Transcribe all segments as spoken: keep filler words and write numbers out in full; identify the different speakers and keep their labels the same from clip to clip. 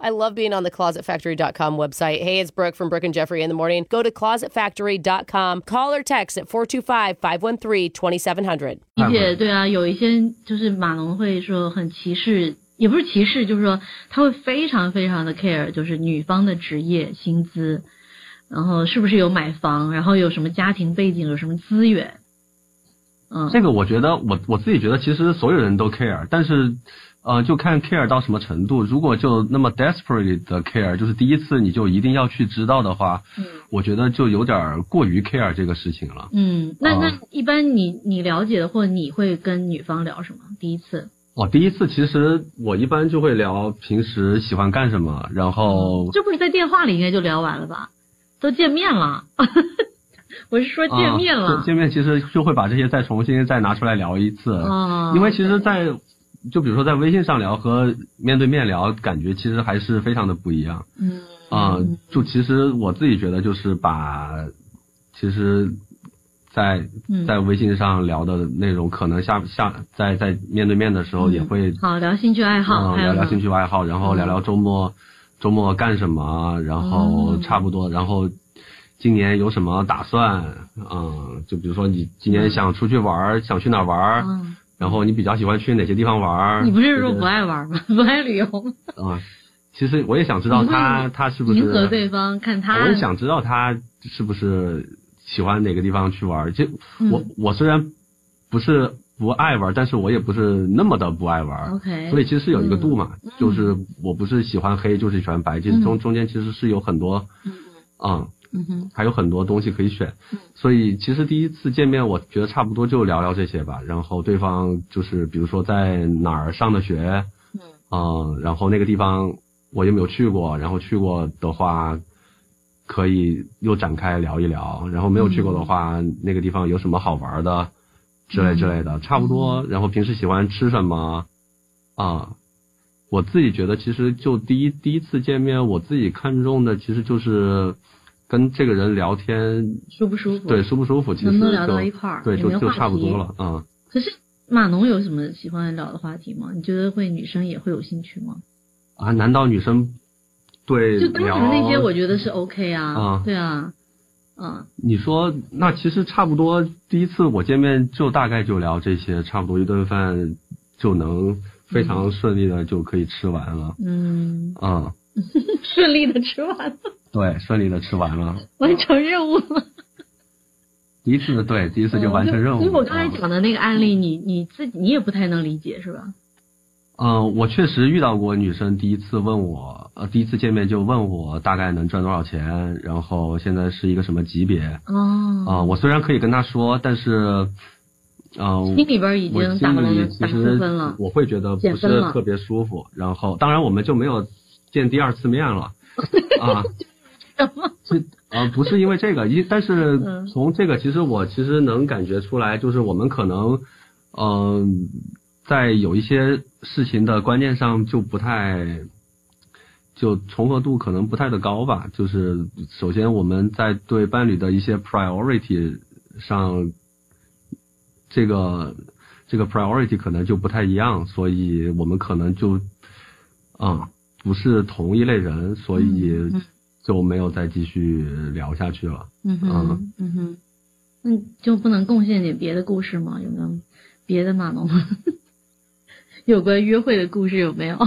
Speaker 1: I love being on the closet factory dot com website. Hey, it's Brooke from Brooke and Jeffrey in the morning. Go to closet factory dot com. Call or text at four two five, five one three, two seven zero zero.
Speaker 2: 理解，对啊，有一些就是码农会说很歧视，也不是歧视，就是说他会非常非常的 care， 就是女方的职业、薪资，然后是不是有买房，然后有什么家庭背景，有什么资源。嗯，
Speaker 3: 这个我觉得我我自己觉得其实所有人都 care， 但是呃就看 care 到什么程度。如果就那么 desperately 的 care， 就是第一次你就一定要去知道的话，嗯，我觉得就有点过于 care 这个事情了。嗯，
Speaker 2: 那、呃、那一般你你了解的或你会跟女方聊什么？第一次？
Speaker 3: 哦，第一次其实我一般就会聊平时喜欢干什么，然后、
Speaker 2: 嗯、这不是在电话里应该就聊完了吧？都见面了。我是说见面了、
Speaker 3: 啊、见面其实就会把这些再重新再拿出来聊一次、哦、因为其实在就比如说在微信上聊和面对面聊感觉其实还是非常的不一样。嗯啊、呃，就其实我自己觉得就是把其实在在微信上聊的内容可能下下在在面对面的时候也会、嗯、
Speaker 2: 好聊兴趣爱好、
Speaker 3: 嗯、聊聊兴趣爱好，然后聊聊周末、嗯、周末干什么，然后差不多、嗯、然后今年有什么打算？嗯，就比如说你今年想出去玩、嗯、想去哪玩、嗯、然后你比较喜欢去哪些地方玩？
Speaker 2: 你不是说不爱玩吗？不爱旅游吗？
Speaker 3: 啊、嗯，其实我也想知道他他是不是
Speaker 2: 迎合对方，看他
Speaker 3: 我也想知道他是不是喜欢哪个地方去玩。就我、嗯、我虽然不是不爱玩，但是我也不是那么的不爱玩。
Speaker 2: OK，
Speaker 3: 所以其实是有一个度嘛、嗯，就是我不是喜欢黑就是喜欢白，其实中、嗯、中间其实是有很多嗯嗯。嗯哼，还有很多东西可以选，嗯、所以其实第一次见面，我觉得差不多就聊聊这些吧。然后对方就是比如说在哪儿上的学，嗯，呃、然后那个地方我有没有去过，然后去过的话可以又展开聊一聊，然后没有去过的话，嗯、那个地方有什么好玩的之类之类的，嗯、差不多。然后平时喜欢吃什么啊、呃？我自己觉得其实就第一第一次见面，我自己看重的其实就是跟这个人聊天
Speaker 2: 舒不舒服？
Speaker 3: 对，舒不舒服？其实
Speaker 2: 能不能聊到一块儿？
Speaker 3: 对，
Speaker 2: 就
Speaker 3: 就差不多了。嗯。
Speaker 2: 可是码农有什么喜欢聊的话题吗？你觉得会女生也会有兴趣吗？
Speaker 3: 啊？难道女生对
Speaker 2: 就当时那些我觉得是 OK 啊？
Speaker 3: 啊，
Speaker 2: 对啊，嗯。
Speaker 3: 你说那其实差不多，第一次我见面就大概就聊这些，差不多一顿饭就能非常顺利的就可以吃完了。嗯。啊、嗯。
Speaker 2: 顺利的吃完了。对，
Speaker 3: 顺利的吃完了，
Speaker 2: 完成任务了。
Speaker 3: 第一次对，第一次就完成任务。
Speaker 2: 所以我刚才讲的那个案例，你你自己你也不太能理解是吧？
Speaker 3: 嗯、呃，我确实遇到过女生第一次问我，呃，第一次见面就问我大概能赚多少钱，然后现在是一个什么级别。哦。啊、呃，我虽然可以跟她说，但是，嗯、呃，
Speaker 2: 心里边已经打了打分了。
Speaker 3: 我会觉得不是特别舒服。然后，当然我们就没有见第二次面了。啊。
Speaker 2: 什么？
Speaker 3: 是啊、呃，不是因为这个，一但是从这个其实我其实能感觉出来，就是我们可能，嗯、呃，在有一些事情的观念上就不太，就重合度可能不太的高吧。就是首先我们在对伴侣的一些 priority 上，这个这个 priority 可能就不太一样，所以我们可能就，啊、呃，不是同一类人，所以。嗯嗯就没有再继续聊下去了。
Speaker 2: 嗯哼，嗯哼，那就不能贡献点别的故事吗？有没有别的码农有关约会的故事有没有？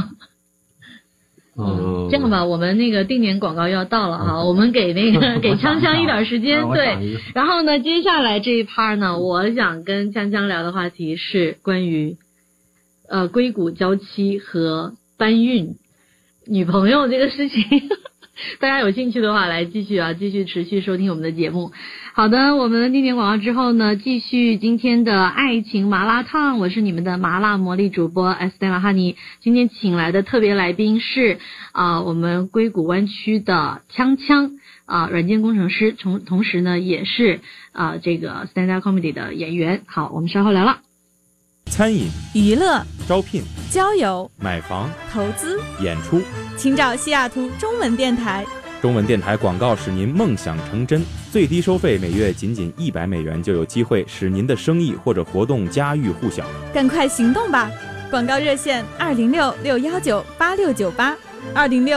Speaker 2: 嗯，这样吧，我们那个定点广告要到了哈，嗯、我们给那个给锵锵一点时间，对。然后呢，接下来这一 part 呢，我想跟锵锵聊的话题是关于呃硅谷娇妻和搬运女朋友这个事情。大家有兴趣的话来继续啊继续持续收听我们的节目。好的，我们定点广告之后呢，继续今天的爱情麻辣烫，我是你们的麻辣魔力主播 Estella Honey。 今天请来的特别来宾是啊、呃、我们硅谷湾区的锵锵啊、呃、软件工程师，同同时呢也是啊、呃、这个 stand up comedy 的演员。好，我们稍后聊了。
Speaker 4: 餐饮、
Speaker 5: 娱乐、
Speaker 4: 招聘、
Speaker 5: 交友、
Speaker 4: 买房、
Speaker 5: 投资、
Speaker 4: 演出，
Speaker 5: 请找西雅图中文电台。
Speaker 4: 中文电台广告使您梦想成真，最低收费每月仅仅一百美元，就有机会使您的生意或者活动家喻户晓。
Speaker 5: 赶快行动吧！广告热线二零六六幺九八六九八，二零六。